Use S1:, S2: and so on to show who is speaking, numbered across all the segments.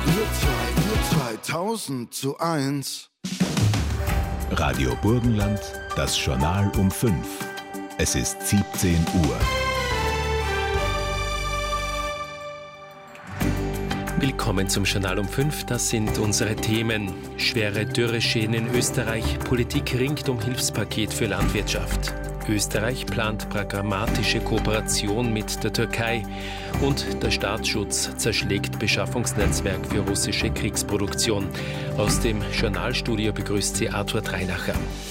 S1: Wir 1000:1.
S2: Radio Burgenland, das Journal um 5. Es ist 17 Uhr.
S3: Willkommen zum Journal um 5. Das sind unsere Themen. Schwere Dürreschäden in Österreich. Politik ringt um Hilfspaket für Landwirtschaft. Österreich plant pragmatische Kooperation mit der Türkei. Und der Staatsschutz zerschlägt Beschaffungsnetzwerk für russische Kriegsproduktion. Aus dem Journalstudio begrüßt sie Arthur Dreinacher.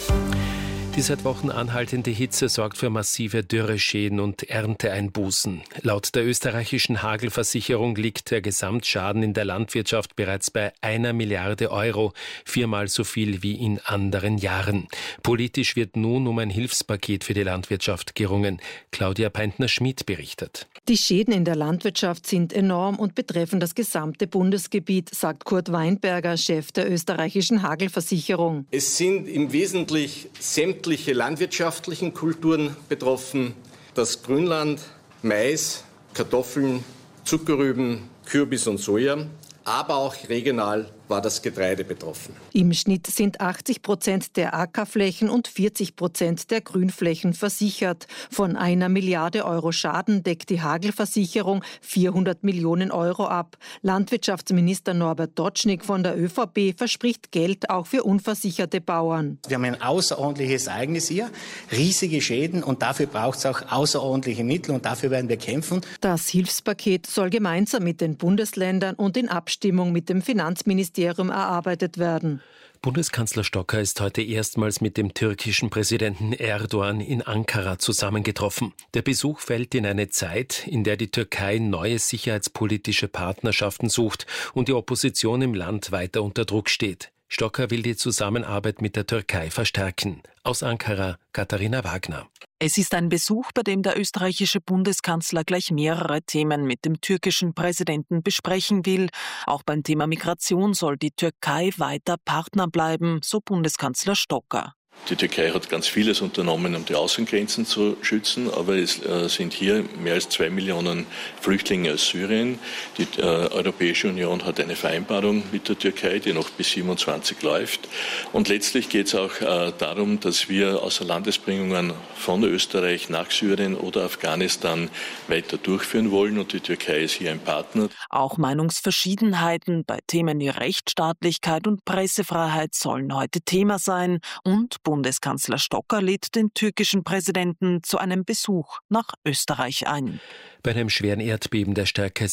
S3: Die seit Wochen anhaltende Hitze sorgt für massive Dürreschäden und Ernteeinbußen. Laut der österreichischen Hagelversicherung liegt der Gesamtschaden in der Landwirtschaft bereits bei 1 Milliarde Euro, 4-mal so viel wie in anderen Jahren. Politisch wird nun um ein Hilfspaket für die Landwirtschaft gerungen. Claudia Peintner-Schmid berichtet.
S4: Die Schäden in der Landwirtschaft sind enorm und betreffen das gesamte Bundesgebiet, sagt Kurt Weinberger, Chef der österreichischen Hagelversicherung.
S5: Es sind im Wesentlichen sämtliche landwirtschaftlichen Kulturen betroffen. Das Grünland, Mais, Kartoffeln, Zuckerrüben, Kürbis und Soja, aber auch regional war das Getreide betroffen.
S4: Im Schnitt sind 80% der Ackerflächen und 40% der Grünflächen versichert. Von 1 Milliarde Euro Schaden deckt die Hagelversicherung 400 Millionen Euro ab. Landwirtschaftsminister Norbert Dotschnig von der ÖVP verspricht Geld auch für unversicherte Bauern.
S6: Wir haben ein außerordentliches Ereignis hier, riesige Schäden und dafür braucht es auch außerordentliche Mittel und dafür werden wir kämpfen.
S4: Das Hilfspaket soll gemeinsam mit den Bundesländern und in Abstimmung mit dem Finanzministerium erarbeitet werden.
S3: Bundeskanzler Stocker ist heute erstmals mit dem türkischen Präsidenten Erdoğan in Ankara zusammengetroffen. Der Besuch fällt in eine Zeit, in der die Türkei neue sicherheitspolitische Partnerschaften sucht und die Opposition im Land weiter unter Druck steht. Stocker will die Zusammenarbeit mit der Türkei verstärken. Aus Ankara, Katharina Wagner.
S7: Es ist ein Besuch, bei dem der österreichische Bundeskanzler gleich mehrere Themen mit dem türkischen Präsidenten besprechen will. Auch beim Thema Migration soll die Türkei weiter Partner bleiben, so Bundeskanzler Stocker.
S8: Die Türkei hat ganz vieles unternommen, um die Außengrenzen zu schützen, aber es sind hier mehr als 2 Millionen Flüchtlinge aus Syrien. Die Europäische Union hat eine Vereinbarung mit der Türkei, die noch bis 27 läuft. Und letztlich geht es auch darum, dass wir Außerlandesbringungen von Österreich nach Syrien oder Afghanistan weiter durchführen wollen und die Türkei ist hier ein Partner.
S7: Auch Meinungsverschiedenheiten bei Themen wie Rechtsstaatlichkeit und Pressefreiheit sollen heute Thema sein und Bundeskanzler Stocker lädt den türkischen Präsidenten zu einem Besuch nach Österreich ein.
S3: Bei einem schweren Erdbeben der Stärke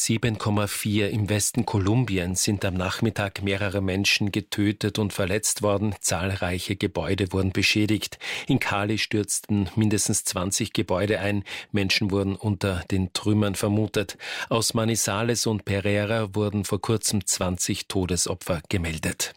S3: 7,4 im Westen Kolumbiens sind am Nachmittag mehrere Menschen getötet und verletzt worden. Zahlreiche Gebäude wurden beschädigt. In Cali stürzten mindestens 20 Gebäude ein. Menschen wurden unter den Trümmern vermutet. Aus Manizales und Pereira wurden vor kurzem 20 Todesopfer gemeldet.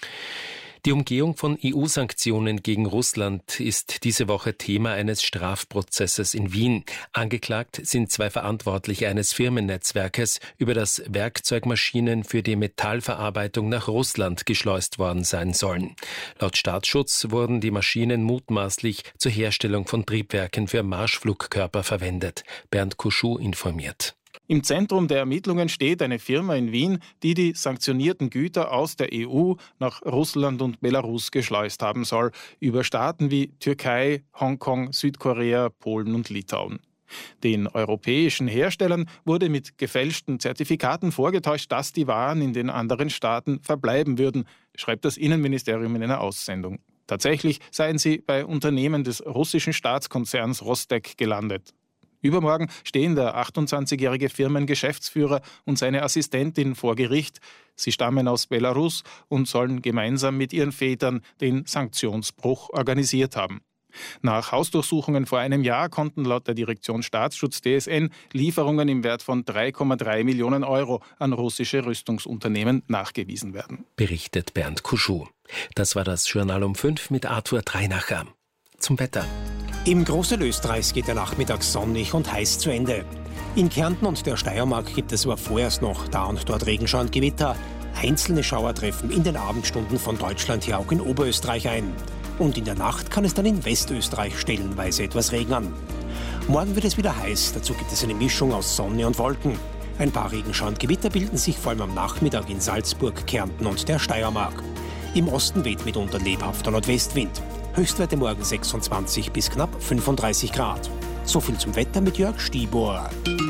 S3: Die Umgehung von EU-Sanktionen gegen Russland ist diese Woche Thema eines Strafprozesses in Wien. Angeklagt sind 2 Verantwortliche eines Firmennetzwerkes, über das Werkzeugmaschinen für die Metallverarbeitung nach Russland geschleust worden sein sollen. Laut Staatsschutz wurden die Maschinen mutmaßlich zur Herstellung von Triebwerken für Marschflugkörper verwendet. Bernd Kuschuh informiert.
S9: Im Zentrum der Ermittlungen steht eine Firma in Wien, die die sanktionierten Güter aus der EU nach Russland und Belarus geschleust haben soll, über Staaten wie Türkei, Hongkong, Südkorea, Polen und Litauen. Den europäischen Herstellern wurde mit gefälschten Zertifikaten vorgetäuscht, dass die Waren in den anderen Staaten verbleiben würden, schreibt das Innenministerium in einer Aussendung. Tatsächlich seien sie bei Unternehmen des russischen Staatskonzerns Rostec gelandet. Übermorgen stehen der 28-jährige Firmengeschäftsführer und seine Assistentin vor Gericht. Sie stammen aus Belarus und sollen gemeinsam mit ihren Vätern den Sanktionsbruch organisiert haben. Nach Hausdurchsuchungen vor einem Jahr konnten laut der Direktion Staatsschutz DSN Lieferungen im Wert von 3,3 Millionen Euro an russische Rüstungsunternehmen nachgewiesen werden.
S3: Berichtet Bernd Kuschuh. Das war das Journal um 5 mit Arthur Dreinacher. Zum Wetter.
S10: Im Großteil Österreichs geht der Nachmittag sonnig und heiß zu Ende. In Kärnten und der Steiermark gibt es aber vorerst noch da und dort Regenschauer und Gewitter. Einzelne Schauer treffen in den Abendstunden von Deutschland her auch in Oberösterreich ein. Und in der Nacht kann es dann in Westösterreich stellenweise etwas regnen. Morgen wird es wieder heiß, dazu gibt es eine Mischung aus Sonne und Wolken. Ein paar Regenschauer und Gewitter bilden sich vor allem am Nachmittag in Salzburg, Kärnten und der Steiermark. Im Osten weht mitunter lebhafter Nordwestwind. Höchstwerte morgen 26 bis knapp 35 Grad. So viel zum Wetter mit Jörg Stibor.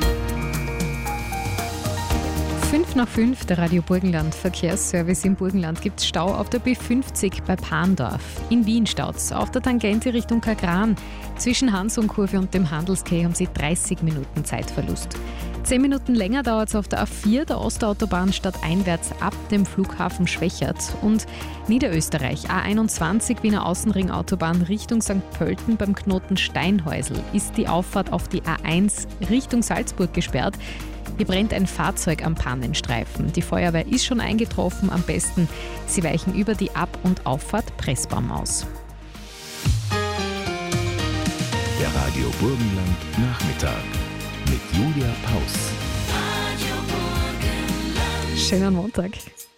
S11: 5:05, der Radio Burgenland Verkehrsservice. Im Burgenland gibt es Stau auf der B50 bei Parndorf. In Wien staut es auf der Tangente Richtung Kagran. Zwischen Hansumkurve und dem Handelskeh haben Sie 30 Minuten Zeitverlust. 10 Minuten länger dauert es auf der A4, der Ostautobahn stadteinwärts ab dem Flughafen Schwächert. Und Niederösterreich, A21 Wiener Außenringautobahn Richtung St. Pölten beim Knoten Steinhäusl ist die Auffahrt auf die A1 Richtung Salzburg gesperrt. Hier brennt ein Fahrzeug am Pannenstreifen. Die Feuerwehr ist schon eingetroffen. Am besten, Sie weichen über die Ab- und Auffahrt Pressbaum aus.
S2: Der Radio Burgenland Nachmittag mit Julia Paus.
S11: Schönen Montag.